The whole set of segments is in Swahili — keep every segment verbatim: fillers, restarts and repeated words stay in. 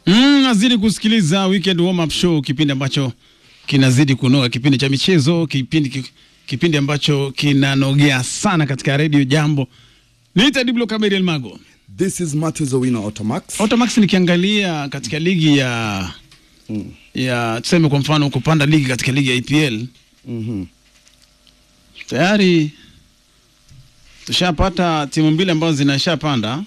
Mm, nazidi kusikiliza Weekend Warm Up Show, kipindi ambacho kinazidi kunoga, kipindi cha michezo, kipindi kipindi ambacho kinanogea sana katika Radio Jambo. Niita Diblo Kaberi Mago. This is Matthews Owino Automax. Automax nikiangalia katika ligi ya mm. ya tuseme kwa mfano kupanda ligi katika ligi ya E P L. Mhm. Mm Tayari tushapata timu mbili ambazo zinashapanda.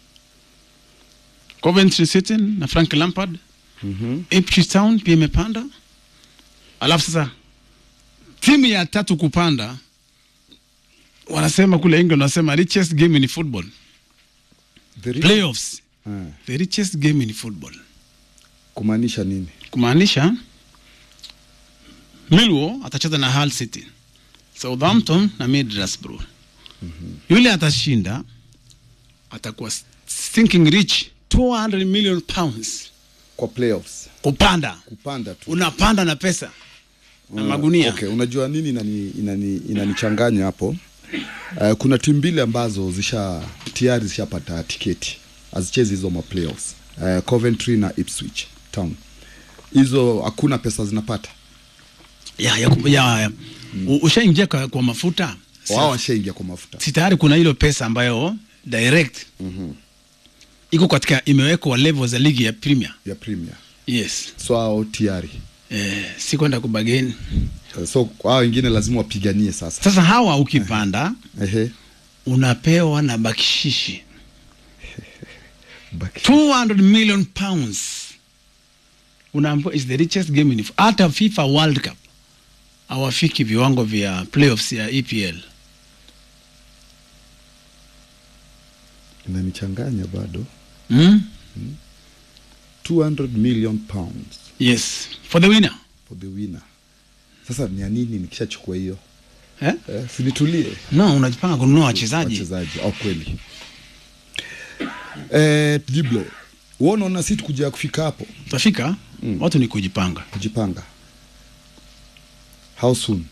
Coventry City na Frank Lampard. Mhm. Mm Ipswich Town pia imepanda. Alafu sasa timu ya tatu kupanda, wanasema kule England wanasema richest game in football. The playoffs. Ah. The richest game in football. Kumaanisha nini? Kumaanisha Millwall atacheza na Hull City, Southampton na Middlesbrough. Mhm. Yule atashinda atakuwa thinking rich two hundred million pounds kwa playoffs. Kupanda. Kupanda tu. Unapanda na pesa. Na magunia. Okay, unajua nini inani inani inanichanganya hapo? Uh, kuna timu mbili ambazo zisha tayari zishapata tiketi azicheze hizo ma playoffs. Uh, Coventry na Ipswich Town. Hizo hakuna pesa zinapata. Ya ya, ya, ya. Mm. Ushaingia kwa, kwa mafuta. Wao washaingia kwa mafuta. Si tayari kuna hilo pesa ambayo direct. Mhm. Mm iko katika imewekwa level za ligi ya Premier. Ya Premier. Yes. So hao tayari. Eh, si kwenda kubageni. So hao wengine lazima wapiganie sasa. Sasa hawa ukipanda, ehe, unapewa na bakishishi. two hundred million pounds. Unaambiwa is the richest game in hata FIFA World Cup. Hawafiki viwango vya playoffs ya E P L. Inanichanganya bado. Mm? Mm. two hundred million pounds. Yes, for the winner. For the winner. Sasa ni nini nikishachukua hiyo? Eh? Eh, sinitulie. No, unajipanga kununua wachezaji. Wachezaji, au kweli. Eh, Diblo. Wewe unaona sisi tukuja kufika hapo? Tutafika? Mm. Watu ni kujipanga. Kujipanga. How soon?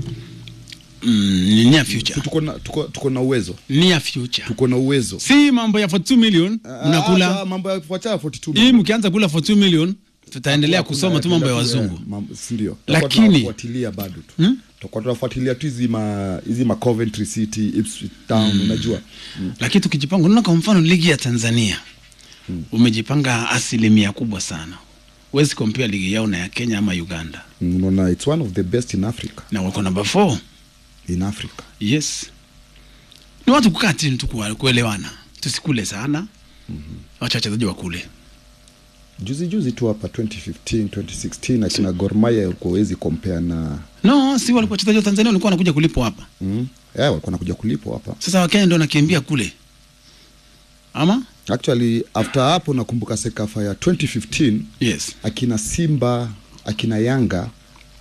Mm, near future. So, tuko na tuko tuko na uwezo. Near future. Tuko na uwezo. Si mambo ya forty two million unakula. Ah, mambo ya forty two million. Hii mkianza kula forty two million tutaendelea kusoma tu mambo ya wazungu. Si ndio? Lakini tunafuatilia bado tu. Hmm? Tutakuwa tunafuatilia tu hizi ma hizi ma Coventry City, Ipswich Town, hmm. unajua. Hmm. Lakini tukijipanga unaona kwa mfano ligi ya Tanzania. Hmm. Umejipanga asilimia kubwa sana. Huwezi compare ligi yao na ya Kenya ama Uganda. Unaona, mm, it's one of the best in Africa. Na wako number four in Africa. Yes. Ni watu kukaa chini tu kuelewana. Tusikule sana. Mhm. Mm Wacha wachezaji wakule. Juzi juzi tu hapa twenty fifteen twenty sixteen akina Gor Mahia walikuwa wezi compare na. No, si walikuwa wachezaji wa Tanzania walikuwa wanakuja kulipo hapa. Mhm. Eh, walikuwa wanakuja kulipo hapa. Sasa Wakenya ndio wanakimbia kule. Ama? Actually after hapo nakumbuka Sekafa ya twenty fifteen. Yes. Akina Simba, akina Yanga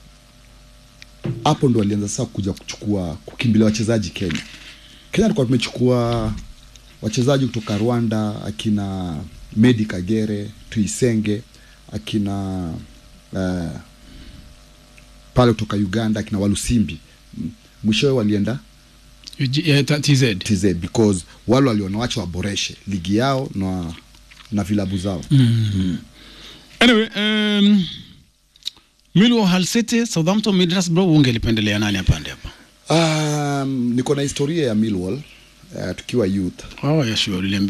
hapo ndo walianza sasa kuja kuchukua kukimbilia wachezaji Kenya. Kenya alikuwa tumechukua wachezaji kutoka Rwanda, akina Medi Kagere, Tuisenge, akina uh, pale kutoka Uganda, akina Walusimbi. Mwishowe walienda T Z. T Z because wale waliona wacha waboreshe ligi yao na na vilabu zao. Mm. Mm. Anyway, um Millwall, Hull City, Southampton, Middlesbrough, ungelipendelea nani apande hapa? Um, niko na historia ya Millwall uh, tukiwa youth. Oh, yeah, sure.